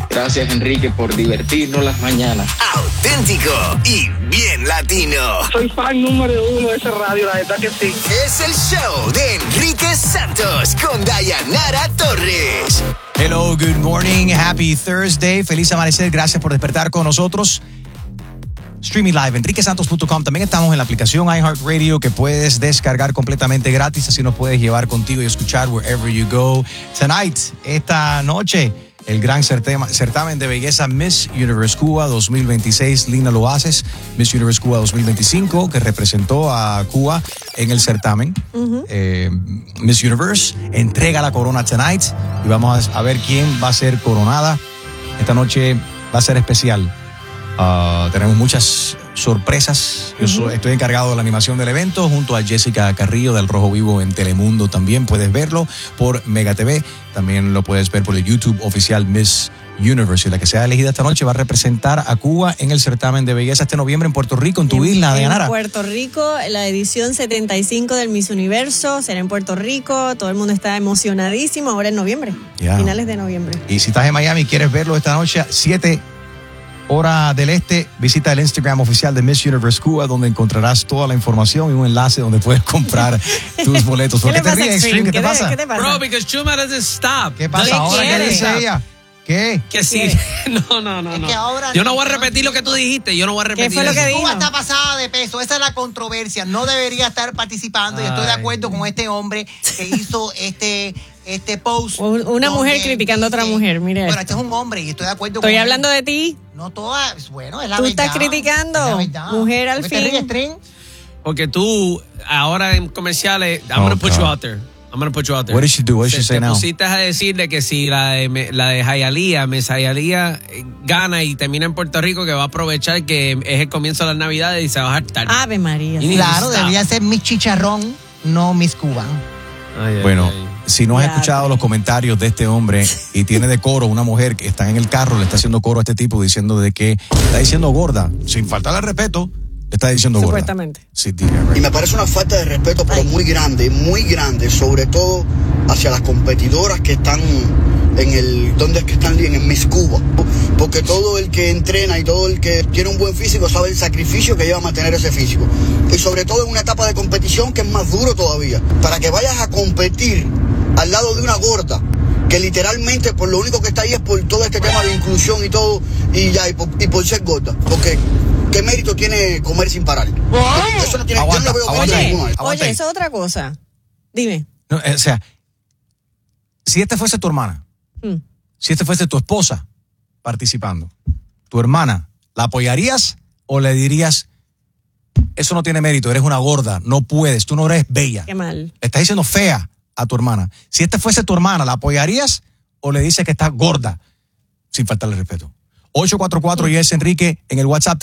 Gracias, Enrique, por divertirnos las mañanas. Auténtico y bien latino. Soy fan número 1 de esa radio, la verdad que sí. Es el show de Enrique Santos con Dayanara Torres. Hello, good morning, happy Thursday, feliz amanecer, gracias por despertar con nosotros. Streaming live, enriquesantos.com. También estamos en la aplicación iHeartRadio que puedes descargar completamente gratis, así nos puedes llevar contigo y escuchar wherever you go. Tonight, esta noche, el gran certamen de belleza Miss Universe Cuba 2026. Linda lo haces. Miss Universe Cuba 2025, que representó a Cuba en el certamen. Miss Universe entrega la corona tonight y vamos a ver quién va a ser coronada. Esta noche va a ser especial. Tenemos muchas sorpresas. Yo estoy encargado de la animación del evento junto a Jessica Carrillo del Rojo Vivo en Telemundo. También puedes verlo por Mega TV. También lo puedes ver por el YouTube oficial Miss Universe. Y la que sea elegida esta noche va a representar a Cuba en el certamen de belleza este noviembre en Puerto Rico, en tu isla, Dayanara. En Puerto Rico, la edición 75 del Miss Universo será en Puerto Rico. Todo el mundo está emocionadísimo ahora en noviembre, finales de noviembre. Y si estás en Miami y quieres verlo esta noche, 7 hora del este, visita el Instagram oficial de Miss Universe Cuba, donde encontrarás toda la información y un enlace donde puedes comprar tus boletos. ¿Por qué te ríes, Extreme? ¿Qué te pasa? ¿Qué te pasa? Bro, because Chuma doesn't stop. ¿Qué pasa ahora? ¿Qué dice ella? ¿Qué? Que sí. No. que ahora Yo no voy a repetir lo que tú dijiste. Yo no voy a repetir. ¿Qué fue lo que dijo? Cuba está pasada de peso, esa es la controversia. No debería estar participando y estoy de acuerdo con este hombre que hizo este post. Una mujer criticando a otra mujer, mire. Bueno, este es un hombre y estoy de acuerdo Estoy con hablando él. de ti. No todas, bueno, es la Tú verdad. estás criticando. Es la verdad. Mujer al ¿Por qué te fin. ríes, Tren? Porque tú, ahora en comerciales, I'm gonna put you out there. What did she do? What did she say Te now? pusiste a decirle que si la de Hialeah, Miss Hialeah, gana y termina en Puerto Rico, que va a aprovechar que es el comienzo de las Navidades y se va a hartar. Ave María. Claro, debería ser Miss Chicharrón, no Miss Cuba. Bueno, si no has escuchado los comentarios de este hombre y tiene de coro una mujer que está en el carro, le está haciendo coro a este tipo diciendo de que está diciendo gorda, sin faltarle al respeto, le está diciendo gorda. Supuestamente. Sí, y me parece una falta de respeto, pero muy grande, sobre todo hacia las competidoras que están donde es que están en el Miss Cuba, porque todo el que entrena y todo el que tiene un buen físico sabe el sacrificio que lleva a mantener ese físico, y sobre todo en una etapa de competición que es más duro todavía, para que vayas a competir al lado de una gorda que literalmente por lo único que está ahí es por todo este tema de inclusión y todo, y por ser gorda, porque ¿qué mérito tiene comer sin parar? Eso no tiene, yo no veo mérito ninguno. Oye, eso es otra cosa. Dime. No, o sea, si esta fuese tu hermana, si esta fuese tu esposa participando, tu hermana, ¿la apoyarías o le dirías, eso no tiene mérito, eres una gorda, no puedes, tú no eres bella? Qué mal. Le estás diciendo fea a tu hermana. Si esta fuese tu hermana, ¿la apoyarías o le dices que estás gorda? Sin faltarle respeto. 844 y es Enrique en el WhatsApp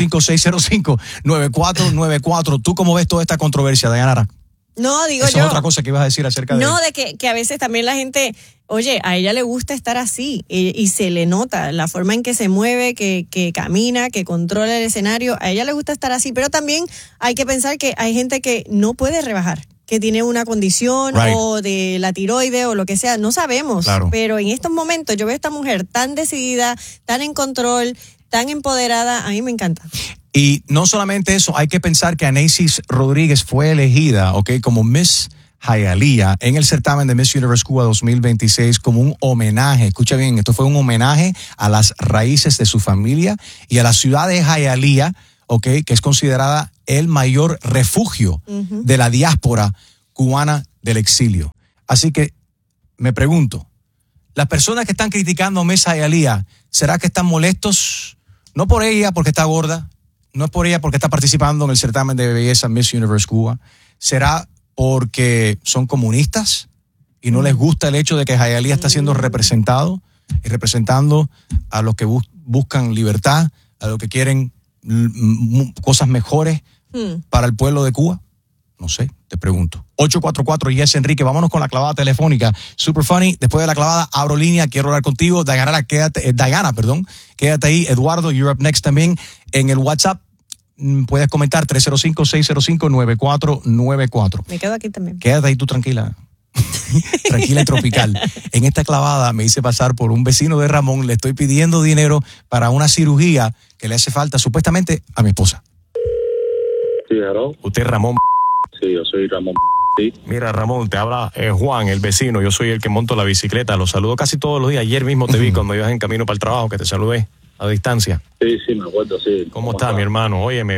305-605-9494. ¿Tú cómo ves toda esta controversia, Dayanara? No, digo Esa yo. es otra cosa que ibas a decir acerca de... No, de que a veces también la gente, oye, a ella le gusta estar así y se le nota la forma en que se mueve, que camina, que controla el escenario. A ella le gusta estar así, pero también hay que pensar que hay gente que no puede rebajar, que tiene una condición o de la tiroide o lo que sea, no sabemos. Claro. Pero en estos momentos yo veo a esta mujer tan decidida, tan en control, tan empoderada, a mí me encanta. Y no solamente eso, hay que pensar que Anaisis Rodríguez fue elegida, como Miss Hialeah en el certamen de Miss Universe Cuba 2026 como un homenaje. Escucha bien, esto fue un homenaje a las raíces de su familia y a la ciudad de Hialeah, que es considerada el mayor refugio de la diáspora cubana del exilio. Así que me pregunto, las personas que están criticando a Miss Hialeah, ¿será que están molestos? No por ella porque está gorda, no es por ella porque está participando en el certamen de belleza Miss Universe Cuba. ¿Será porque son comunistas y no les gusta el hecho de que Hialeah está siendo representado y representando a los que buscan libertad, a los que quieren cosas mejores para el pueblo de Cuba? No sé, te pregunto. 844 y es Enrique, vámonos con la clavada telefónica. Super funny, después de la clavada abro línea, quiero hablar contigo. Dayana, quédate ahí. Eduardo, you're up next también en el WhatsApp. Puedes comentar 305-605-9494. Me quedo aquí también. Quédate ahí tú tranquila. Tranquila y tropical. En esta clavada me hice pasar por un vecino de Ramón. Le estoy pidiendo dinero para una cirugía que le hace falta supuestamente a mi esposa. Sí, hello. ¿Usted es Ramón? Sí, yo soy Ramón. Sí. Mira, Ramón, te habla Juan, el vecino. Yo soy el que monto la bicicleta. Lo saludo casi todos los días. Ayer mismo te vi cuando ibas en camino para el trabajo, que te saludé a distancia. Sí, me acuerdo, sí. ¿Cómo está, mi hermano? Óyeme,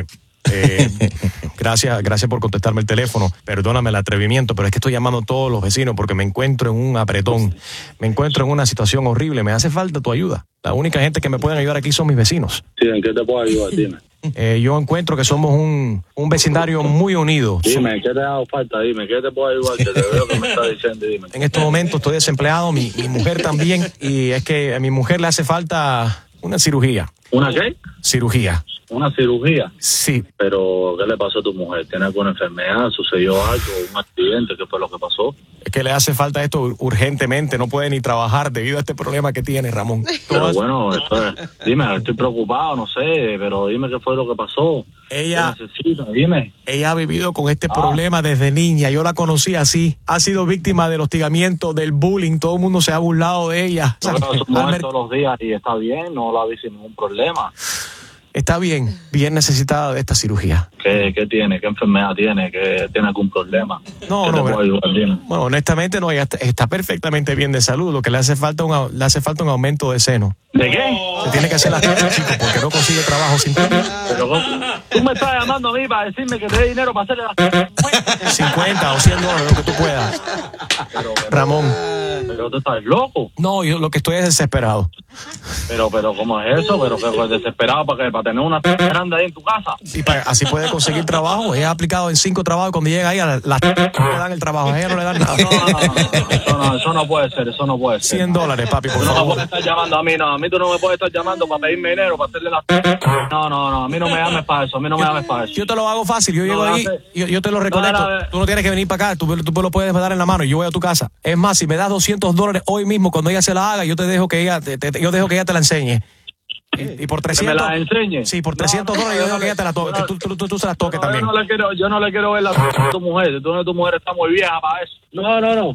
gracias por contestarme el teléfono. Perdóname el atrevimiento, pero es que estoy llamando a todos los vecinos porque me encuentro en un apretón. Me encuentro en una situación horrible. Me hace falta tu ayuda. La única gente que me pueden ayudar aquí son mis vecinos. Sí, ¿en qué te puedo ayudar? Dime. Yo encuentro que somos un vecindario muy unido. Dime, ¿qué te ha dado falta? Dime, ¿qué te puedo ayudar? Que te veo que me está diciendo, dime. En estos momentos estoy desempleado, mi mujer también, y es que a mi mujer le hace falta una cirugía. ¿Una qué? Cirugía. ¿Una cirugía? Sí. Pero, ¿qué le pasó a tu mujer? ¿Tiene alguna enfermedad? ¿Sucedió algo? ¿Un accidente? ¿Qué fue lo que pasó? Es que le hace falta esto urgentemente, no puede ni trabajar debido a este problema que tiene, Ramón. Pero bueno, dime, estoy preocupado, no sé, pero dime qué fue lo que pasó. Ella, ¿Qué necesita? Dime. Ella ha vivido con este problema desde niña, yo la conocí así, ha sido víctima del hostigamiento, del bullying, todo el mundo se ha burlado de ella. Pero su mujer todos los días y está bien, no la vi sin ningún problema. Está bien necesitada de esta cirugía. ¿Qué tiene? ¿Qué enfermedad tiene? ¿Qué tiene algún problema? No, bueno, honestamente no, ella está perfectamente bien de salud. Lo que le hace falta un aumento de seno. ¿De qué? Se tiene que hacer las cosas, chico, porque no consigue trabajo sin ti. Pero tú me estás llamando a mí para decirme que te dé dinero para hacerle las 50 o 100 dólares, lo que tú puedas. Pero, Ramón. Pero tú estás loco. No, yo lo que estoy es desesperado. Pero, ¿cómo es eso? Pero que desesperado para tener una grande ahí en tu casa. Sí, así puede conseguir trabajo. Ella ha aplicado en 5 trabajos y cuando llega ahí, le dan el trabajo. A ella no le dan nada. Eso no puede ser, eso no puede ser. $100, papi, por favor. No me puedes estar llamando a mí, no. A mí tú no me puedes estar llamando para pedirme dinero, para hacerle la... No, a mí no me llames para eso, Yo te lo hago fácil, yo llego ahí, yo te lo recolecto. Tú no tienes que venir para acá, tú lo puedes dar en la mano y yo voy a tu casa. Es más, si me das $200 hoy mismo, cuando ella se la haga, yo dejo que ella te la enseñe. Y por 300... ¿Que me la enseñe? Sí, por $300 yo dejo que ella te la toque, que tú se la toques también. Yo no le quiero ver la a tu mujer. Tu mujer está muy vieja para eso. No.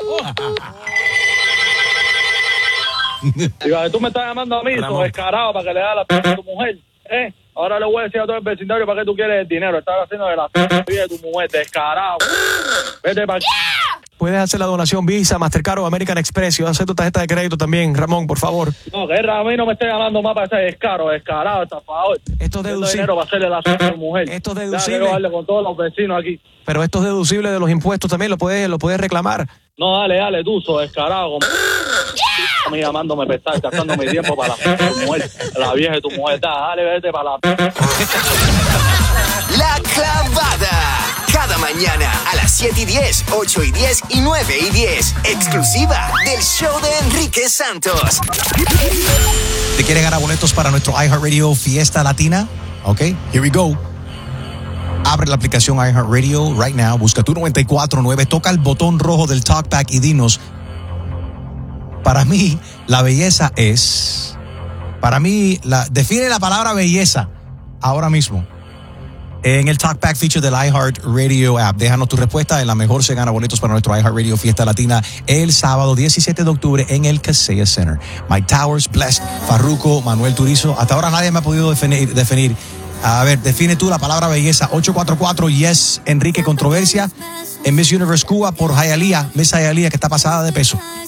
Digo, tú me estás llamando a mí, eso descarado, para que le da la a tu mujer. Ahora le voy a decir a todo el vecindario para qué tú quieres el dinero. Estás haciendo de la vida de tu mujer, descarado. Vete para aquí. Puedes hacer la donación Visa, Mastercard o American Express. Yo acepto tarjeta de crédito también, Ramón, por favor. No, que a mí no me esté llamando más para ese descarado, estafador. Esto es deducible. Dinero para hacerle la a tu mujer. Esto es deducible. Ya darle con todos los vecinos aquí. Pero esto es deducible de los impuestos también, lo puedes reclamar. No, dale, tú, descarado. A mí llamándome para estar gastando mi tiempo para tu mujer, la vieja de tu mujer. Dale, vete para la... La Clavada. Cada mañana a las 7:10, 8:10 y 9:10. Exclusiva del show de Enrique Santos. ¿Te quieres ganar boletos para nuestro iHeartRadio Fiesta Latina? Ok, here we go. Abre la aplicación iHeartRadio right now, busca tu 94.9, toca el botón rojo del TalkBack y dinos, para mí, la belleza es... define la palabra belleza ahora mismo. En el TalkBack feature del iHeartRadio app. Déjanos tu respuesta. En la mejor se gana boletos para nuestro iHeartRadio Fiesta Latina el sábado 17 de octubre en el Kaseya Center. Mike Towers, Blessed, Farruko, Manuel Turizo. Hasta ahora nadie me ha podido definir. A ver, define tú la palabra belleza. 844 Yes, Enrique, controversia en Miss Universe Cuba por Hialeah, Miss Hialeah, que está pasada de peso.